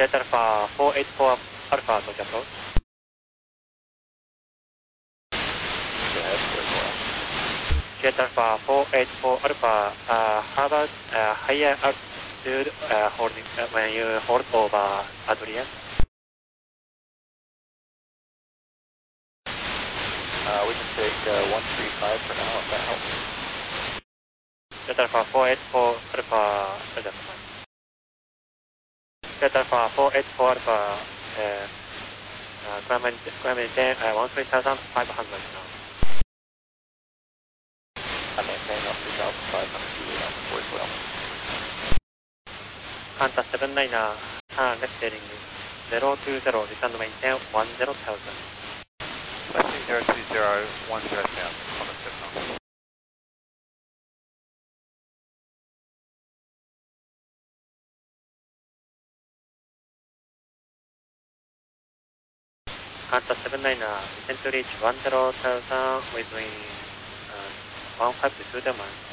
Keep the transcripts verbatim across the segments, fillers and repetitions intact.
Jet Alpha four eight four Alpha, approach approach. Go ahead, clear for us. Jet Alpha four eight four Alpha, uh, how about uh, higher altitude uh, holding, uh, when you hold over Adrian? Uh, we can take uh, one three five for now, if that helps. Jet Alpha four eight four Alpha, Jet Jet Alpha four eight four Alpha, uh, uh, climb maintain uh, one three thousand five hundred now. I maintain up three thousand five hundred feet, I'm forward well. Qantas seven niner, uh, left heading zero two zero, descend maintain one zero thousand. Left zero two zero, one zero thousand, on the seven nine. Qantas seven niner, descend to reach one zero thousand within uh, one five two the man.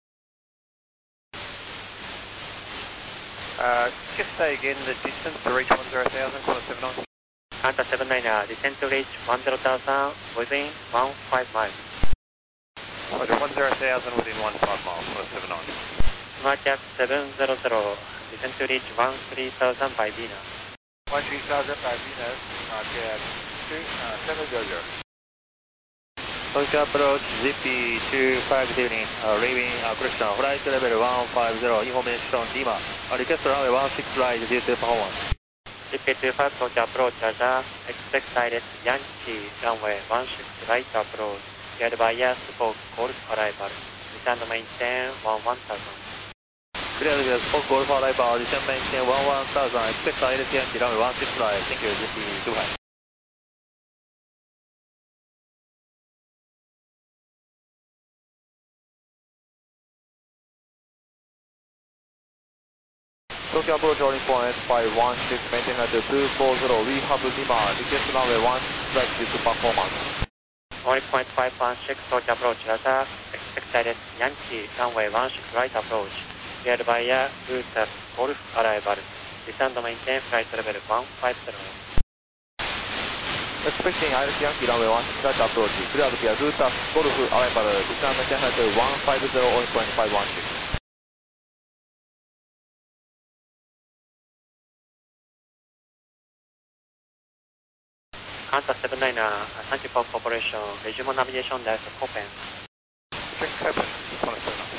Uh, just say again the distance to reach one zero thousand, on the seven nine. Qantas seven niner, descend to reach one zero thousand within one five miles. Roger, one zero thousand within one five miles, on the seven nine. Smartjet seven zero zero, descend to reach one three thousand by Venus. one three thousand by Venus, Smartjet seven zero zero. Tokyo approach Z P two five, good evening, uh, leaving uh, correction, flight level one five zero, information Lima, uh, request runway one six right due to performance. Z P two five Tokyo approach, Roger, expect direct Yankee, runway one six right approach, geared by air support, Golf arrival, descend maintain one one thousand. Clear via Spoke Golf arrival, descend maintain one one thousand, expect direct Yankee, runway one six right, thank you, Z P two five. Tokyo approach rolling point five one six, maintain at two four zero, we have Lima, request runway one right due to performance. one point five one six Tokyo approach, Roger, expect direct Yankee, runway one six right approach, geared by air route Golf arrival, descend maintain flight level one five zero. Expecting direct Yankee, runway one six right approach, clear via route Golf arrival, descend maintain at one five zero point five one six. Qantas seven niner, thank you for cooperation. Resume navigation, that's open. Check seven, on the seven nine.